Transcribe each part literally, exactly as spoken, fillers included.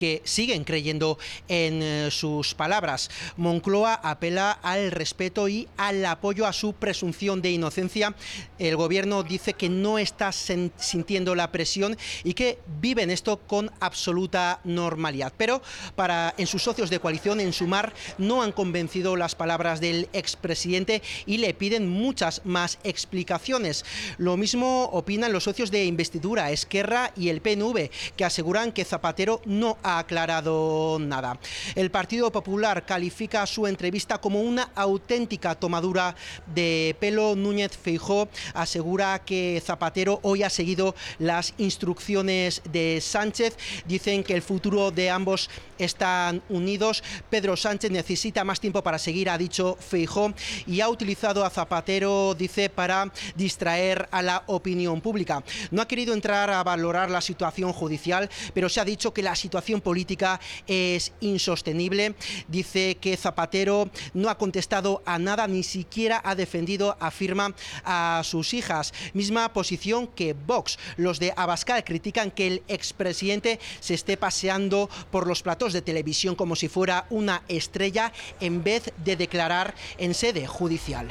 que siguen creyendo en eh, sus palabras. Moncloa apela al respeto y al apoyo a su presunción de inocencia. El gobierno dice que no está sintiendo la presión y que viven esto con absoluta normalidad. Pero para en sus socios de coalición, en Sumar, no han convencido las palabras del expresidente y le piden muchas más explicaciones. Lo mismo opinan los socios de investidura, Esquerra y el P N V, que aseguran que Zapatero no ha aclarado nada. El Partido Popular califica su entrevista como una auténtica tomadura de pelo. Núñez Feijóo asegura que Zapatero hoy ha seguido las instrucciones de Sánchez. Dicen que el futuro de ambos están unidos. Pedro Sánchez necesita más tiempo para seguir, ha dicho Feijóo, y ha utilizado a Zapatero, dice, para distraer a la opinión pública. No ha querido entrar a valorar la situación judicial, pero se ha dicho que la situación política es insostenible. Dice que Zapatero no ha contestado a nada, ni siquiera ha defendido, afirma, a sus hijas. Misma posición que Vox. Los de Abascal critican que el expresidente se esté paseando por los platós de televisión como si fuera una estrella en vez de declarar en sede judicial.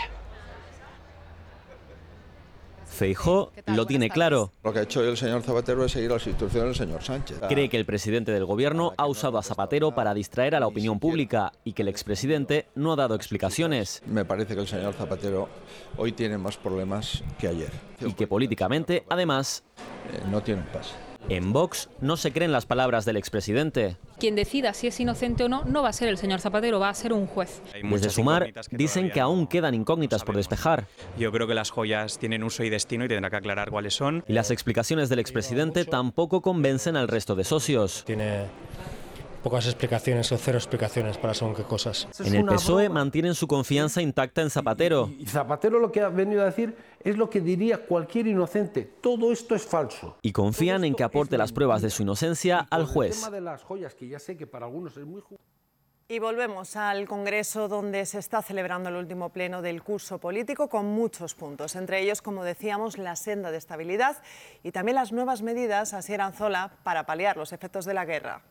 Feijóo lo tiene claro. Lo que ha hecho el señor Zapatero es seguir las instrucciones del señor Sánchez. Cree que el presidente del gobierno ha usado a Zapatero para distraer a la opinión pública y que el expresidente no ha dado explicaciones. Me parece que el señor Zapatero hoy tiene más problemas que ayer. Y que políticamente, además, eh, no tiene paz. En Vox no se creen las palabras del expresidente. Quien decida si es inocente o no, no va a ser el señor Zapatero, va a ser un juez. Desde Sumar dicen que aún quedan incógnitas por despejar. Yo creo que las joyas tienen uso y destino y tendrá que aclarar cuáles son. Y las explicaciones del expresidente tampoco convencen al resto de socios. Tiene pocas explicaciones o cero explicaciones para según qué cosas. En el P S O E mantienen su confianza intacta en Zapatero. Y Zapatero lo que ha venido a decir es lo que diría cualquier inocente. Todo esto es falso. Y confían en que aporte las pruebas de su inocencia al juez. El tema de las joyas, que ya sé que para algunos es muy... Y volvemos al Congreso, donde se está celebrando el último pleno del curso político con muchos puntos. Entre ellos, como decíamos, la senda de estabilidad y también las nuevas medidas, Asier Anzola, para paliar los efectos de la guerra.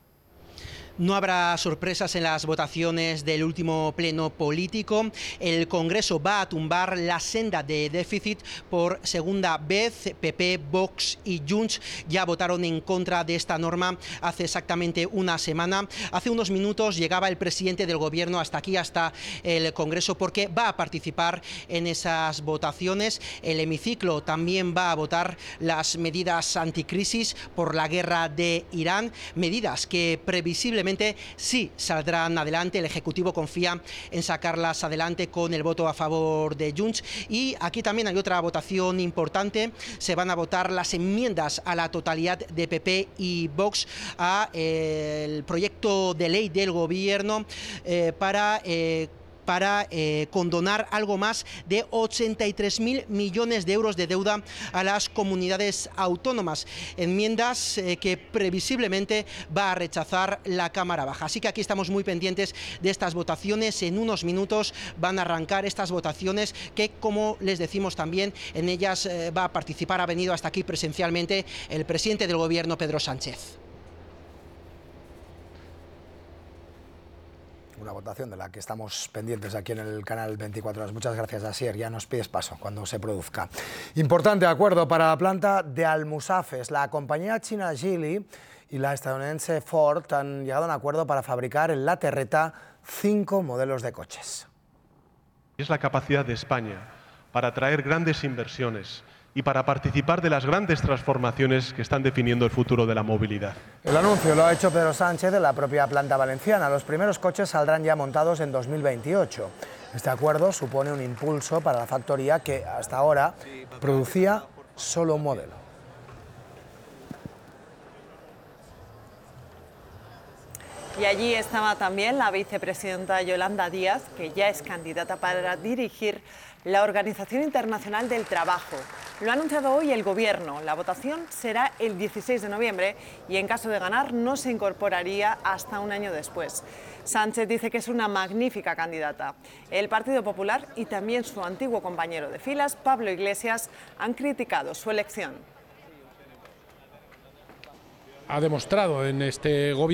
No habrá sorpresas en las votaciones del último pleno político. El Congreso va a tumbar la senda de déficit por segunda vez. P P, Vox y Junts ya votaron en contra de esta norma hace exactamente una semana. Hace unos minutos llegaba el presidente del gobierno hasta aquí, hasta el Congreso, porque va a participar en esas votaciones. El hemiciclo también va a votar las medidas anticrisis por la guerra de Irán, medidas que previsiblemente sí saldrán adelante. El Ejecutivo confía en sacarlas adelante con el voto a favor de Junts. Y aquí también hay otra votación importante. Se van a votar las enmiendas a la totalidad de P P y Vox a eh, el proyecto de ley del Gobierno eh, para... Eh, para eh, condonar algo más de ochenta y tres mil millones de euros de deuda a las comunidades autónomas. Enmiendas eh, que previsiblemente va a rechazar la Cámara Baja. Así que aquí estamos muy pendientes de estas votaciones. En unos minutos van a arrancar estas votaciones que, como les decimos también, en ellas eh, va a participar, ha venido hasta aquí presencialmente el presidente del Gobierno, Pedro Sánchez. Una votación de la que estamos pendientes aquí en el canal veinticuatro horas. Muchas gracias, Asier. Ya nos pides paso cuando se produzca. Importante acuerdo para la planta de Almusafes. La compañía china Geely y la estadounidense Ford han llegado a un acuerdo para fabricar en la Terreta cinco modelos de coches. Es la capacidad de España para atraer grandes inversiones y para participar de las grandes transformaciones que están definiendo el futuro de la movilidad. El anuncio lo ha hecho Pedro Sánchez de la propia planta valenciana. Los primeros coches saldrán ya montados en dos mil veintiocho. Este acuerdo supone un impulso para la factoría que hasta ahora producía solo un modelo. Y allí estaba también la vicepresidenta Yolanda Díaz, que ya es candidata para dirigir la Organización Internacional del Trabajo. Lo ha anunciado hoy el Gobierno. La votación será el dieciséis de noviembre y en caso de ganar no se incorporaría hasta un año después. Sánchez dice que es una magnífica candidata. El Partido Popular y también su antiguo compañero de filas, Pablo Iglesias, han criticado su elección. Ha demostrado en este Gobierno